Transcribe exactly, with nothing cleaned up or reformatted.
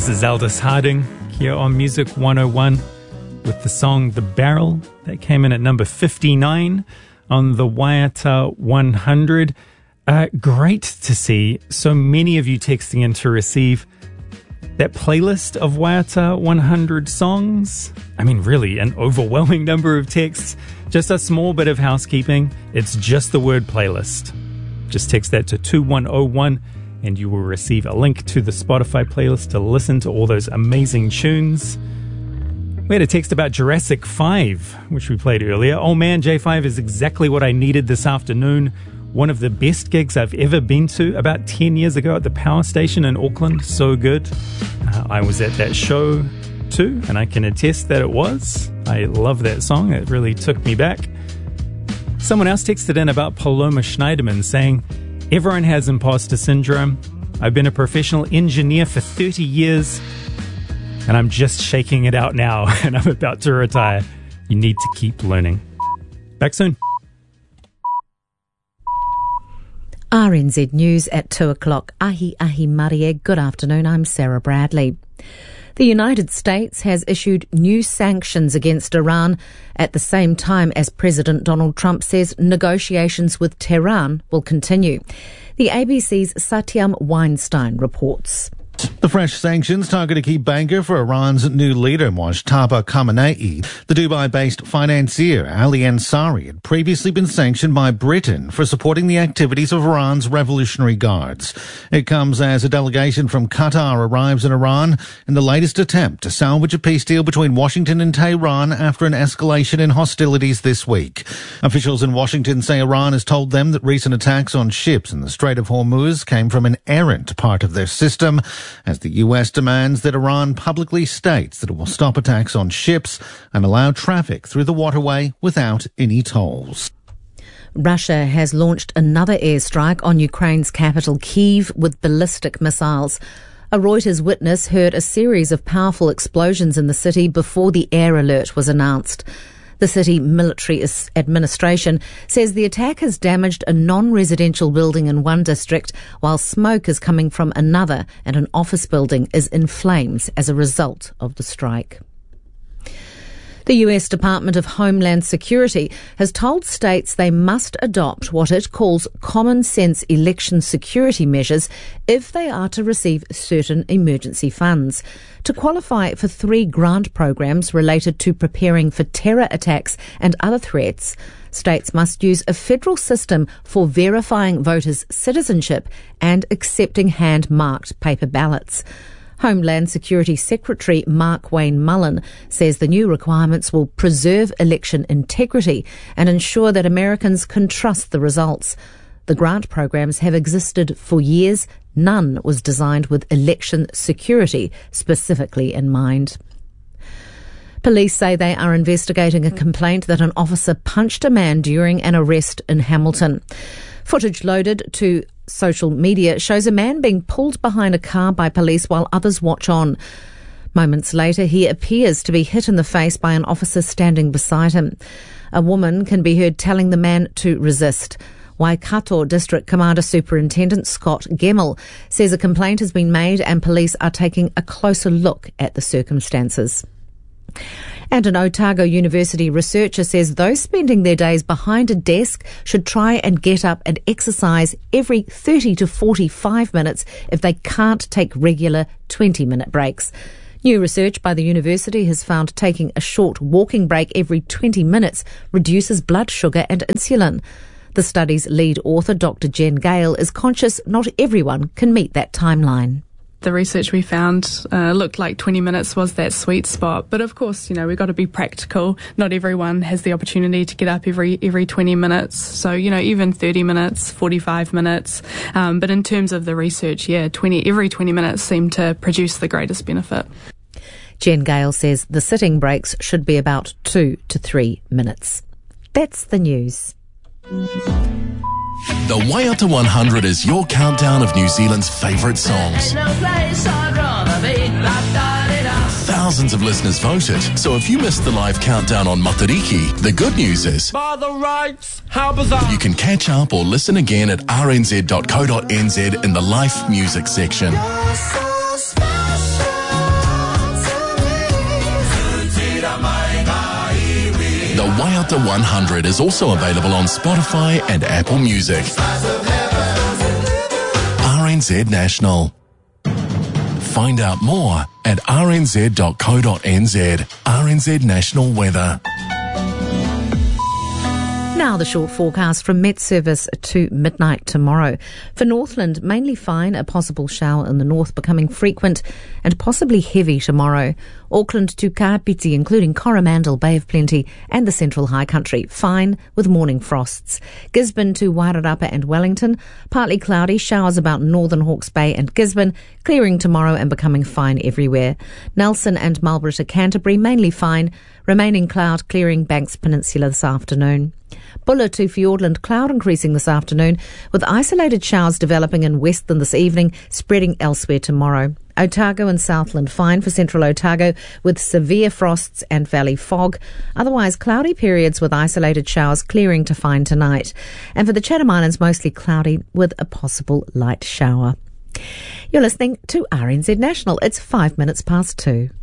This is Aldous Harding here on Music one oh one with the song The Barrel that came in at number fifty-nine on the Waiata one hundred. Uh, great to see so many of you texting in to receive that playlist of Waiata one hundred songs. I mean, really, an overwhelming number of texts. Just a small bit of housekeeping. It's just the word playlist. Just text that to two one oh one and you will receive a link to the Spotify playlist to listen to all those amazing tunes. We had a text about Jurassic five, which we played earlier. Oh man, J five is exactly what I needed this afternoon. One of the best gigs I've ever been to, about ten years ago at the Power Station in Auckland. So good. Uh, I was at that show too, and I can attest that it was. I love that song. It really took me back. Someone else texted in about Paloma Schneiderman saying, everyone has imposter syndrome. I've been a professional engineer for thirty years, and I'm just shaking it out now, and I'm about to retire. You need to keep learning. Back soon. R N Z News at two o'clock. Ahi ahi marie. Good afternoon, I'm Sarah Bradley. The United States has issued new sanctions against Iran at the same time as President Donald Trump says negotiations with Tehran will continue. The A B C's Satyam Weinstein reports. The fresh sanctions target a key banker for Iran's new leader, Mojtaba Khamenei. The Dubai-based financier Ali Ansari had previously been sanctioned by Britain for supporting the activities of Iran's Revolutionary Guards. It comes as a delegation from Qatar arrives in Iran in the latest attempt to salvage a peace deal between Washington and Tehran after an escalation in hostilities this week. Officials in Washington say Iran has told them that recent attacks on ships in the Strait of Hormuz came from an errant part of their system, as the U S demands that Iran publicly states that it will stop attacks on ships and allow traffic through the waterway without any tolls. Russia has launched another airstrike on Ukraine's capital, Kyiv, with ballistic missiles. A Reuters witness heard a series of powerful explosions in the city before the air alert was announced. The city military administration says the attack has damaged a non-residential building in one district, while smoke is coming from another, and an office building is in flames as a result of the strike. The U S Department of Homeland Security has told states they must adopt what it calls common sense election security measures if they are to receive certain emergency funds. To qualify for three grant programs related to preparing for terror attacks and other threats, states must use a federal system for verifying voters' citizenship and accepting hand-marked paper ballots. Homeland Security Secretary Mark Wayne Mullen says the new requirements will preserve election integrity and ensure that Americans can trust the results. The grant programs have existed for years. None was designed with election security specifically in mind. Police say they are investigating a complaint that an officer punched a man during an arrest in Hamilton. Footage loaded to social media shows a man being pulled behind a car by police while others watch on. Moments later, he appears to be hit in the face by an officer standing beside him. A woman can be heard telling the man to resist. Waikato District Commander Superintendent Scott Gemmell says a complaint has been made and police are taking a closer look at the circumstances. And an Otago University researcher says those spending their days behind a desk should try and get up and exercise every thirty to forty-five minutes if they can't take regular twenty-minute breaks. New research by the university has found taking a short walking break every twenty minutes reduces blood sugar and insulin. The study's lead author, Doctor Jen Gale, is conscious not everyone can meet that timeline. The research we found uh, looked like twenty minutes was that sweet spot. But of course, you know, we've got to be practical. Not everyone has the opportunity to get up every every twenty minutes. So, you know, even thirty minutes, forty-five minutes. Um, but in terms of the research, yeah, twenty every twenty minutes seem to produce the greatest benefit. Jen Gale says the sitting breaks should be about two to three minutes. That's the news. The Waiata one hundred is your countdown of New Zealand's favourite songs. Thousands of listeners voted, so if you missed the live countdown on Matariki, the good news is by the rights, how bizarre. You can catch up or listen again at r n z dot co dot n z in the Life Music section. You're so special. Waiata one hundred is also available on Spotify and Apple Music. R N Z National. Find out more at r n z dot co dot n z. R N Z National Weather. Now the short forecast from Met Service to midnight tomorrow. For Northland, mainly fine, a possible shower in the north becoming frequent and possibly heavy tomorrow. Auckland to Kapiti, including Coromandel, Bay of Plenty and the Central High Country, fine with morning frosts. Gisborne to Wairarapa and Wellington, partly cloudy, showers about northern Hawke's Bay and Gisborne, clearing tomorrow and becoming fine everywhere. Nelson and Marlborough to Canterbury, mainly fine, remaining cloud, clearing Banks Peninsula this afternoon. Buller to Fiordland, cloud increasing this afternoon, with isolated showers developing in Western this evening, spreading elsewhere tomorrow. Otago and Southland fine for central Otago, with severe frosts and valley fog. Otherwise, cloudy periods with isolated showers clearing to fine tonight. And for the Chatham Islands, mostly cloudy with a possible light shower. You're listening to R N Z National. It's five minutes past two.